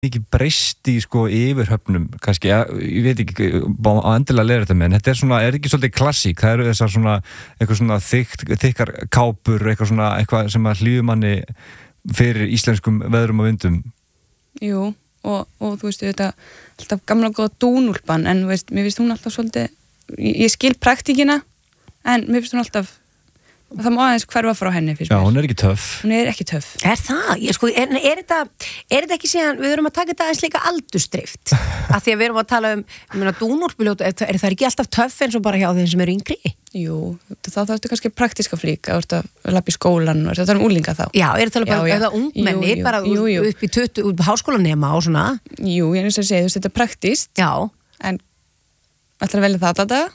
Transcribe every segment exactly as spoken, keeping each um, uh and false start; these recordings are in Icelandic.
mikið breyst í sko yfirhöfnum kannski, ja, ég veit ekki á endilega leiðir þetta með, en þetta er svona, er ekki svolítið klassík, það eru þessar svona eitthvað svona þykkt, þykkar kápur eitthvað svona, eitthvað sem að hlýður manni fyrir íslenskum veðrum og vindum. Jú, og, og þú veist, þetta alltaf gamla góða dúnúlpan, en þú veist, mér finnst hún alltaf svolítið, ég, ég skil praktíkina, en mér finnst hún alltaf það má aðeins hverfa frá henni fyrst mér. Já, hún er ekki töff. Hún er ekki töff. Er það? Ég sko, er, er þetta er þetta ekki síðan, við erum að taka þetta aðeins líka aldursdrift, af því að við erum að tala um ég meina, dúnúlpuljót, er, er það ekki alltaf töff eins og bara hjá þeim sem eru yngri? Jú, þá þáttu kannski praktíska flík að lappa í skólan og það er um úlinga þá. Já, er þetta bara eða ungmenni, jú, jú, bara jú, jú. upp í tuttugu, upp í háskólanema og svona? Jú, ég er eins og að segja, þetta er praktíst. Já. En ætlar að velja það alla daga?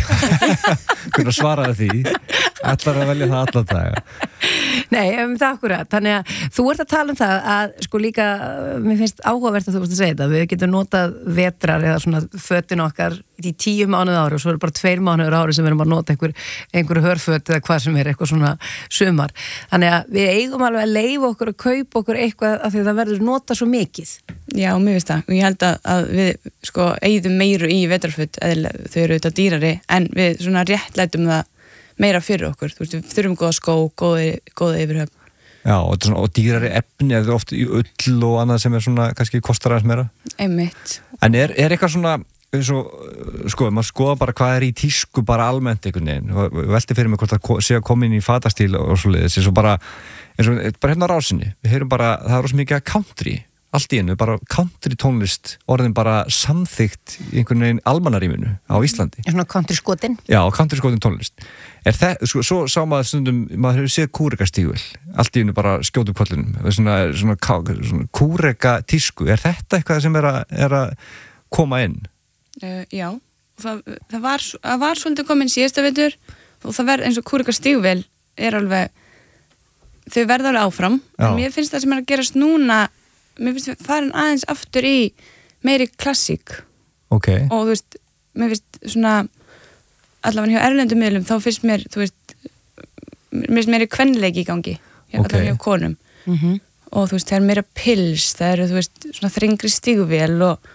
Nei. Hvernig svaraði því? Ætlar að velja það alla daga? Nei, um það akkurat. Þannig að þú ert að tala um það að sko líka, mér finnst áhugavert að þú ert að segja þetta, við getum notað vetrar eða svona fötin okkar í tíu mánuð ári og svo er bara tveir mánuður ári sem við erum að nota einhver, einhver hörföt eða hvað sem er, eitthvað svona sumar. Þannig að við eigum alveg að leyfa okkur að kaupa okkur eitthvað af því það verður nota svo mikið. Já, mér finnst það. Og ég held að, að við sko eigðum meiru í vetrarföt, eða þau eru auðvitað dýrari, en við svona réttlætum það meira fyrir okkur. Þú veist, við þurfum góða skó, góða, góða yfirhöfn. Já, og, svona, og dýrari efni, eða oft í ull og annað sem er svona, kannski kostar aðeins meira. Einmitt. En er, er eitthvað svona, svo, sko, maður skoða bara hvað er í tísku bara almennt einhvern veginn, og velti fyrir mig hvort það sé að koma inn í fatastíl og svo leiðis, eins og bara, eins og bara hérna á rásinni, við heyrum bara, það er rosa mikið að country, allt í einu, bara country tónlist, orðin bara samþykkt í einhvern veginn almannaríminu á Íslandi. Svona country skotin? Já, country skotin tónlist. Er það, sko, svo sá maður stundum, maður hefur séð kúrekastígvél, allt í einu bara skjótu kollinum, svona, svona, svona kúreka tísku, er þetta eitthvað sem er að, er að koma inn? Uh, já, það, það, var, það var svolítið komin síðasta vetur og það verð eins og kúrekastígvél er alveg, þau verða alveg áfram, já. En mér finnst það sem er að gerast núna, mér finnst við farin aðeins aftur í meiri klassík. Ok. Og þú veist, mér finnst svona allavega hjá erlendum miðlum, þá finnst mér, þú veist, mér finnst meiri kvenleiki í gangi, okay. Allavega hjá konum. Mm-hmm. Og þú veist, það er meira pils, það eru, þú veist, svona þrengri stígvél og,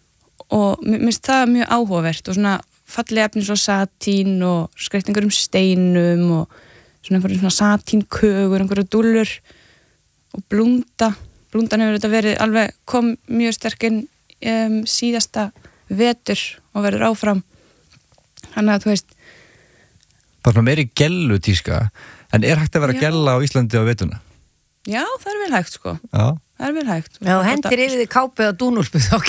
og mér finnst það mjög áhugavert og svona fallega efni svo satín og skreitningur um steinum og svona einhverjum svona satínkögur, einhverju dúllur og blúnda. Blúndan hefur þetta verið alveg, kom mjög sterkinn um, síðasta vetur og verður áfram. Þannig að þú veist það er svona meiri gellu tíska, en er hægt að vera gella á Íslandi á vetuna? Já, það er vel hægt sko. Já. Það er vel hægt. Já, hendir yfir því kápið á dúnúlpu þá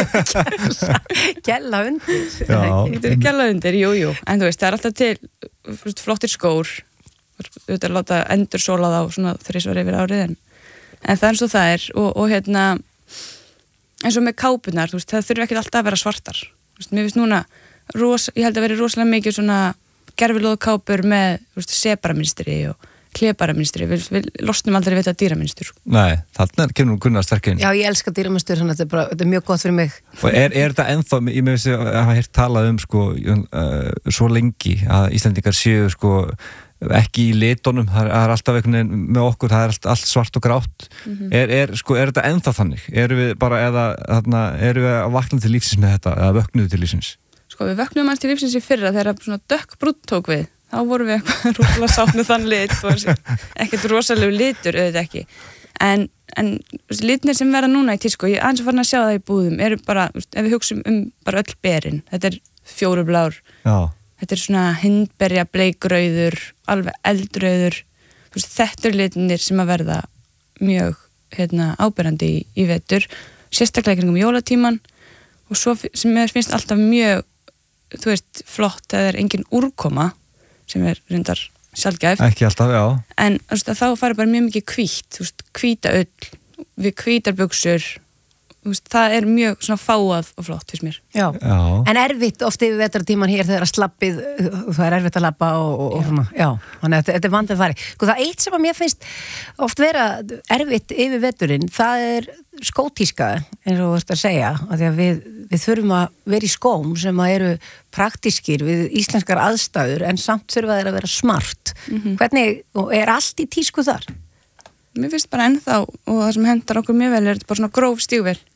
getur gella undir. Já. Þetta er gella undir, jú, jú. En þú veist, það er alltaf til veist, flottir skór. Þú veist, að láta endur sóla þá svona þrisvar yfir árið en, en það er eins og það er og, og hérna eins og með kápunar, þú veist, það þurfi ekki alltaf að vera svartar. Þú veist, mér finnst núna ros, ég held að vera rosalega mikið svona gerfilóðu kápur með, þú veist, separamynstri og kleparamynstri, við, við losnum aldrei við þetta dýramynstur. Nei, þarna kemur hún Gunnar sterk inn. Já, ég elska dýramynstur, þannig að þetta er, bara, þetta er mjög gott fyrir mig. Og er, er þetta ennþá, ég með þess að hafa heyrt talað um sko, uh, svo lengi að Íslendingar séu sko ekki í litunum, það er alltaf einhvern veginn með okkur, það er allt, allt svart og grátt. Mm-hmm. er, er, sko, er þetta ennþá þannig? Erum við bara, eða, þarna, erum við að vakna til lífsins með þetta, eða vöknuðu til lífsins? Sko, við vöknum hans til lífsins í fyrra þegar svona dökk brúnn tók við. Þá vorum við eitthvað rosalega sátt með þann lit og ekkert rosalegu litur auðvitað ekki en, en litnir sem verða núna í tísku, ég aðeins að fara að sjá það í búðum eru bara, ef við hugsum um bara öll berin, þetta er fjórublár þetta er svona hindberja bleikrauður, alveg eldrauður þetta eru litnir sem að verða mjög hérna, áberandi í, í vetur, sérstaklega kringum jólatíman og svo sem mér finnst alltaf mjög þú veist, flott, það er engin úrkoma sem er reyndar sjaldgæf. Ekki alltaf, já. En veist, þá farið bara mjög mikið hvítt, þú veist, hvíta ull, við hvítar buxur, þú veist, það er mjög svona fáað og flott fyrst mér. Já. Já. En erfitt oft yfir vetrartíman hér þegar að slappið, það er erfitt að lappa og, og svona, já. Þannig að þetta er vandað fari. Sko það eitt sem að mér finnst oft vera erfitt yfir veturinn, það er skótíska, eins og þú veist að segja, að því að við, við þurfum að vera í skóm sem að eru praktískir við íslenskar aðstæður en samt þurfa þeir að vera smart. Mm-hmm. Hvernig, og er allt í tísku þar? mér finnst bara ennþá og það sem hendar okkur mjög vel er þetta bara svona gróf stígvél